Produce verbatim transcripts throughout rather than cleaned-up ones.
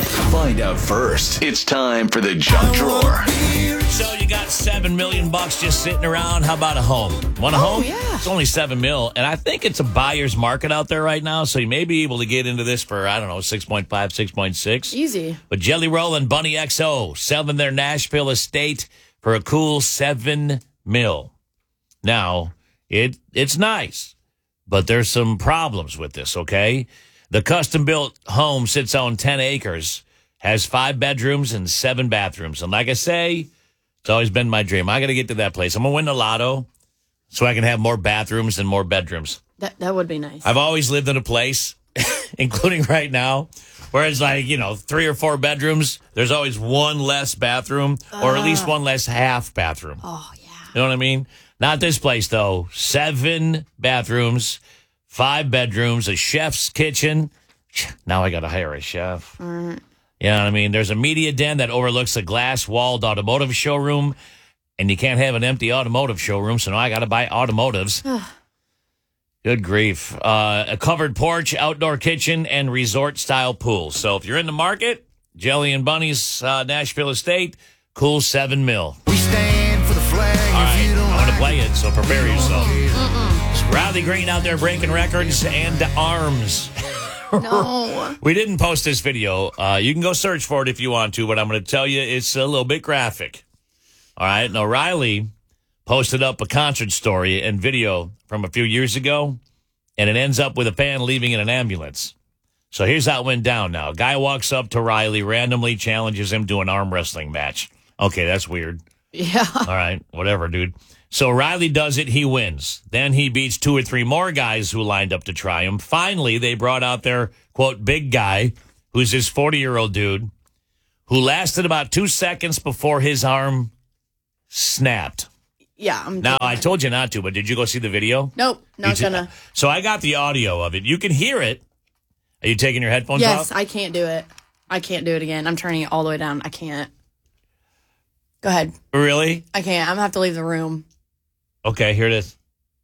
Find out first. It's time for the junk drawer. So you got seven million bucks just sitting around. How about a home? Want a Oh, home? yeah. It's only seven mil, and I think it's a buyer's market out there right now. So you may be able to get into this for I don't know six point five, six point six. Easy. But Jelly Roll and Bunny X O selling their Nashville estate for a cool seven mil. Now it it's nice, but there's some problems with this. Okay, the custom built home sits on ten acres. Has five bedrooms and seven bathrooms. And like I say, it's always been my dream. I got to get to that place. I'm going to win the lotto so I can have more bathrooms and more bedrooms. That that would be nice. I've always lived in a place, including right now, where it's like, you know, three or four bedrooms. There's always one less bathroom or at least one less half bathroom. Oh, yeah. You know what I mean? Not this place, though. Seven bathrooms, five bedrooms, a chef's kitchen. Now I got to hire a chef. Mm. You know what I mean? There's a media den that overlooks a glass-walled automotive showroom, and you can't have an empty automotive showroom, so now I got to buy automotives. Good grief. Uh, a covered porch, outdoor kitchen, and resort-style pool. So if you're in the market, Jelly and Bunny's uh, Nashville estate, cool seven mil. We stand for the flag. All right, if you don't I'm going to like play it, so prepare yourself. Mm-mm. Riley Green out there breaking records and arms. No. We didn't post this video. Uh, you can go search for it if you want to, but I'm going to tell you it's a little bit graphic. All right. Now, Riley posted up a concert story and video from a few years ago, and it ends up with a fan leaving in an ambulance. So here's how it went down now. A guy walks up to Riley, randomly challenges him to an arm wrestling match. Okay, that's weird. Yeah. All right, whatever, dude. So Riley does it, he wins. Then he beats two or three more guys who lined up to try him. Finally, they brought out their, quote, big guy, who's this forty-year-old dude, who lasted about two seconds before his arm snapped. Yeah. I'm Now, I told you not to, but did you go see the video? Nope. Not You gonna. did- So I got the audio of it. You can hear it. Are you taking your headphones Yes, off? I can't do it. I can't do it again. I'm turning it all the way down. I can't. Go ahead. Really? I can't. I'm going to have to leave the room. Okay, here it is.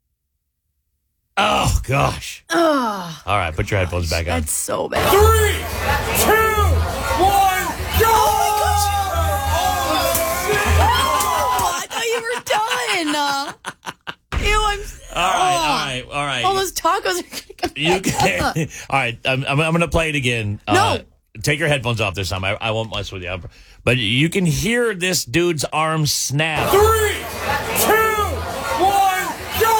Oh, gosh. Oh, All right, put your headphones back on. that's so bad. Three, two, one, go! Oh, I thought you were done. Uh, ew, I'm. All right, all right, all right. All those tacos are going to come You back can. up. All right, I'm, I'm, I'm going to play it again. No. Uh, take your headphones off this time. I, I won't mess with you. But you can hear this dude's arm snap. Three, two, one, go!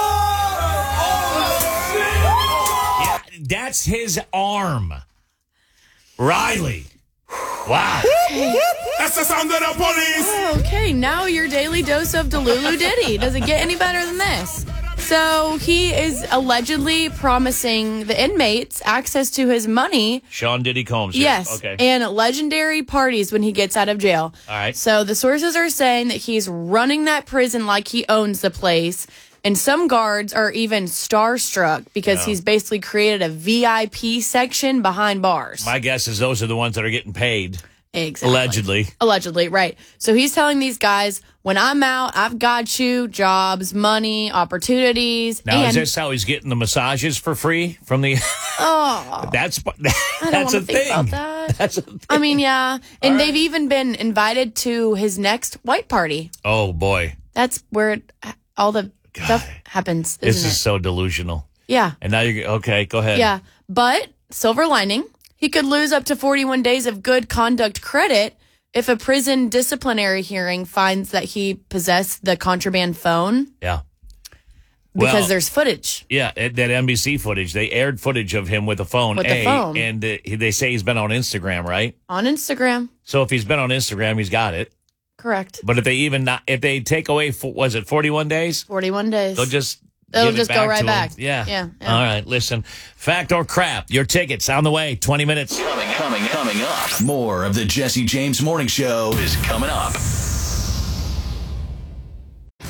Yeah, that's his arm. Riley. Wow. That's the sound of the police! Okay, now your daily dose of Delulu Diddy. Does it get any better than this? So he is allegedly promising the inmates access to his money. Sean Diddy Combs. here. Yes, Okay. and legendary parties when he gets out of jail. All right. So the sources are saying that he's running that prison like he owns the place. And some guards are even starstruck because Yeah. he's basically created a V I P section behind bars. My guess is those are the ones that are getting paid. Exactly. Allegedly. Allegedly, right. So he's telling these guys, when I'm out, I've got you jobs, money, opportunities. Now, and, is this how he's getting the massages for free from the... Oh, that's I don't that's want a to think thing. about that. That's a thing. I mean, yeah. And All they've right. even been invited to his next white party. Oh, boy. That's where it, all the God. stuff happens, This isn't is it? so delusional. Yeah. And now you're... Okay, go ahead. Yeah. But silver lining, he could lose up to forty-one days of good conduct credit if a prison disciplinary hearing finds that he possessed the contraband phone Yeah. because Well, there's footage. Yeah, at that N B C footage, they aired footage of him with a phone. With the A, phone. And uh, he- they say he's been on Instagram, right? On Instagram. So if he's been on Instagram, he's got it. Correct. But if they even not, if they take away, fo- was it forty-one days? forty-one days. They'll just They'll give it just go back right to him. back. Yeah. Yeah, yeah. All right. Listen, fact or crap? Your tickets on the way. Twenty minutes. Coming, coming, coming up. More of the Jesse James Morning Show is coming up.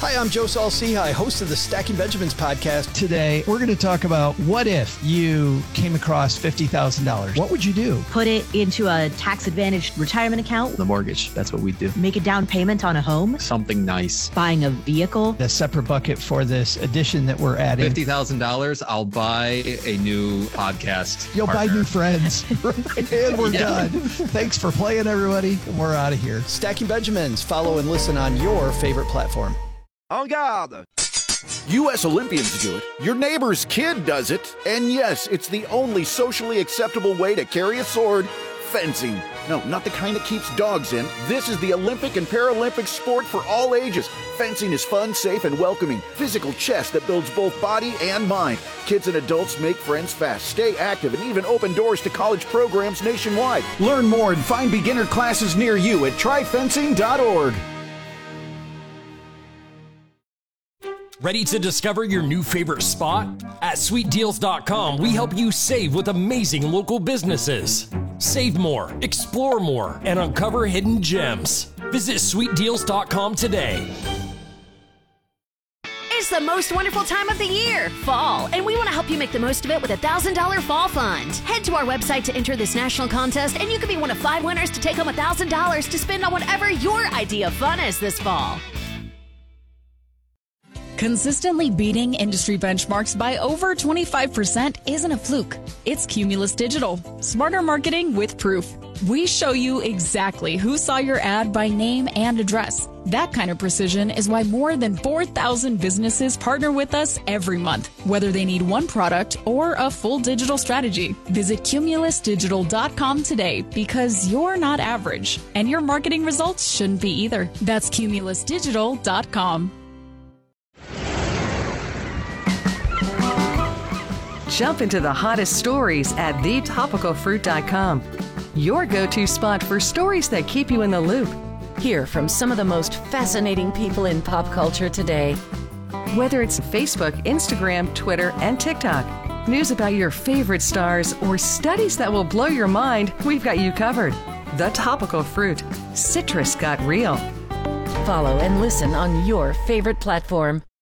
Hi, I'm Joe Saul-Sehy, host of the Stacking Benjamins podcast. Today, we're going to talk about what if you came across fifty thousand dollars? What would you do? Put it into a tax-advantaged retirement account. The mortgage, that's what we do. Make a down payment on a home. Something nice. Buying a vehicle. A separate bucket for this addition that we're adding. fifty thousand dollars, I'll buy a new podcast You'll partner. buy new friends. And we're Yeah. done. Thanks for playing, everybody. We're out of here. Stacking Benjamins. Follow and listen on your favorite platform. En garde! U S Olympians do it. Your neighbor's kid does it. And yes, it's the only socially acceptable way to carry a sword. Fencing. No, not the kind that keeps dogs in. This is the Olympic and Paralympic sport for all ages. Fencing is fun, safe, and welcoming. Physical chess that builds both body and mind. Kids and adults make friends fast, stay active, and even open doors to college programs nationwide. Learn more and find beginner classes near you at try fencing dot org. Ready to discover your new favorite spot? At sweet deals dot com, we help you save with amazing local businesses. Save more, explore more, and uncover hidden gems. Visit sweet deals dot com today. It's the most wonderful time of the year, fall, and we want to help you make the most of it with a one thousand dollars Fall Fund. Head to our website to enter this national contest, and you could be one of five winners to take home one thousand dollars to spend on whatever your idea of fun is this fall. Consistently beating industry benchmarks by over twenty-five percent isn't a fluke. It's Cumulus Digital. Smarter marketing with proof. We show you exactly who saw your ad by name and address. That kind of precision is why more than four thousand businesses partner with us every month, whether they need one product or a full digital strategy. Visit cumulus digital dot com today because you're not average, and your marketing results shouldn't be either. That's cumulus digital dot com. Jump into the hottest stories at the topical fruit dot com. Your go-to spot for stories that keep you in the loop. Hear from some of the most fascinating people in pop culture today. Whether it's Facebook, Instagram, Twitter, and TikTok, news about your favorite stars, or studies that will blow your mind, we've got you covered. The Topical Fruit. Citrus got real. Follow and listen on your favorite platform.